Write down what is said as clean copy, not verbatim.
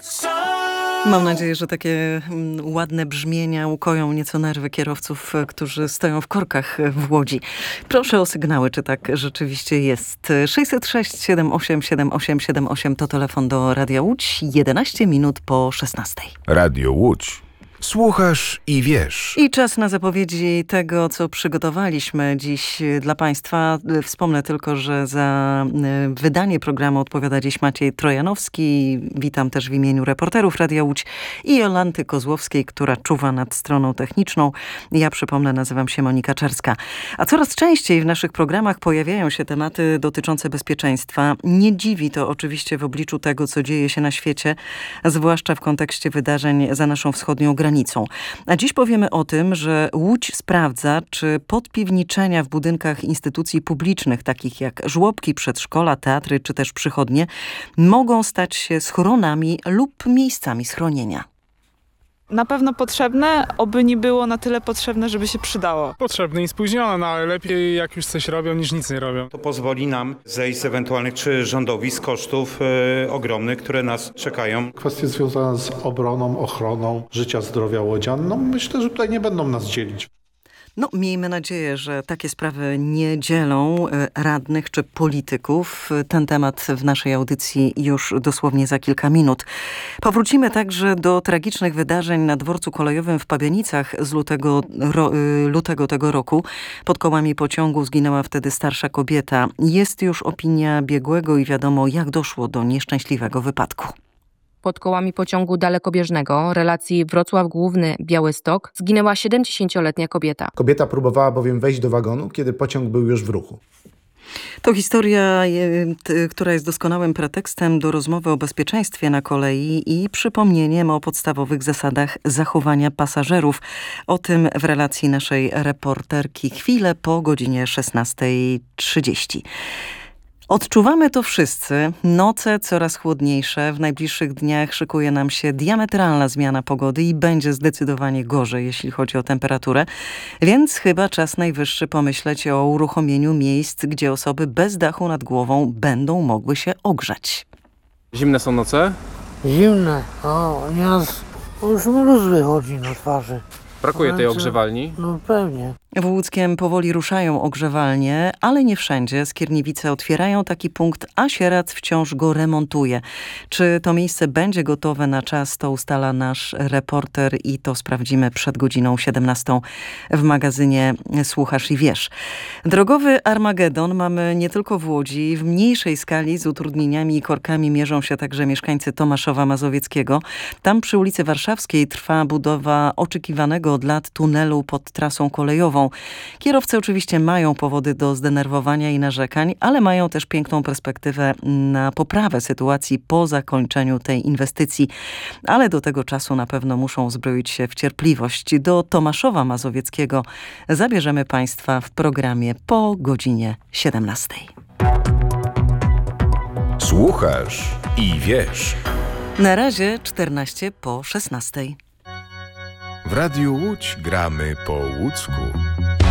Mam nadzieję, że takie ładne brzmienia ukoją nieco nerwy kierowców, którzy stoją w korkach w Łodzi. Proszę o sygnały, czy tak rzeczywiście jest. 606 78 78 78 to telefon do Radia Łódź. 11 minut po 16. Radio Łódź. Słuchasz i wiesz. I czas na zapowiedzi tego, co przygotowaliśmy dziś dla Państwa. Wspomnę tylko, że za wydanie programu odpowiada dziś Maciej Trojanowski. Witam też w imieniu reporterów Radia Łódź i Jolanty Kozłowskiej, która czuwa nad stroną techniczną. Ja przypomnę, nazywam się Monika Czerska. A coraz częściej w naszych programach pojawiają się tematy dotyczące bezpieczeństwa. Nie dziwi to oczywiście w obliczu tego, co dzieje się na świecie, zwłaszcza w kontekście wydarzeń za naszą wschodnią granicą. A dziś powiemy o tym, że Łódź sprawdza, czy podpiwniczenia w budynkach instytucji publicznych, takich jak żłobki, przedszkola, teatry czy też przychodnie, mogą stać się schronami lub miejscami schronienia. Na pewno potrzebne, oby nie było na tyle potrzebne, żeby się przydało. Potrzebne i spóźnione, no ale lepiej jak już coś robią, niż nic nie robią. To pozwoli nam zejść z ewentualnych czy rządowi z kosztów ogromnych, które nas czekają. Kwestie związane z obroną, ochroną życia, zdrowia łodzian, no myślę, że tutaj nie będą nas dzielić. No, miejmy nadzieję, że takie sprawy nie dzielą radnych czy polityków. Ten temat w naszej audycji już dosłownie za kilka minut. Powrócimy także do tragicznych wydarzeń na dworcu kolejowym w Pabianicach z lutego tego roku. Pod kołami pociągu zginęła wtedy starsza kobieta. Jest już opinia biegłego i wiadomo, jak doszło do nieszczęśliwego wypadku. Pod kołami pociągu dalekobieżnego relacji Wrocław Główny - Białystok zginęła 70-letnia kobieta. Kobieta próbowała bowiem wejść do wagonu, kiedy pociąg był już w ruchu. To historia, która jest doskonałym pretekstem do rozmowy o bezpieczeństwie na kolei i przypomnieniem o podstawowych zasadach zachowania pasażerów. O tym w relacji naszej reporterki chwilę po godzinie 16:30. Odczuwamy to wszyscy. Noce coraz chłodniejsze. W najbliższych dniach szykuje nam się diametralna zmiana pogody i będzie zdecydowanie gorzej, jeśli chodzi o temperaturę. Więc chyba czas najwyższy pomyśleć o uruchomieniu miejsc, gdzie osoby bez dachu nad głową będą mogły się ogrzać. Zimne są noce? Zimne. O, nieraz już mróz wychodzi na twarzy. Brakuje tej ogrzewalni? No pewnie. W Łódzkiem powoli ruszają ogrzewalnie, ale nie wszędzie. Skierniewice otwierają taki punkt, a Sieradz wciąż go remontuje. Czy to miejsce będzie gotowe na czas, to ustala nasz reporter i to sprawdzimy przed godziną 17 w magazynie Słuchasz i Wiesz. Drogowy Armagedon mamy nie tylko w Łodzi. W mniejszej skali z utrudnieniami i korkami mierzą się także mieszkańcy Tomaszowa Mazowieckiego. Tam przy ulicy Warszawskiej trwa budowa oczekiwanego od lat tunelu pod trasą kolejową. Kierowcy oczywiście mają powody do zdenerwowania i narzekań, ale mają też piękną perspektywę na poprawę sytuacji po zakończeniu tej inwestycji. Ale do tego czasu na pewno muszą uzbroić się w cierpliwość. Do Tomaszowa Mazowieckiego zabierzemy Państwa w programie po godzinie 17. Słuchasz i wiesz. Na razie 14 po 16. W Radiu Łódź gramy po łódzku.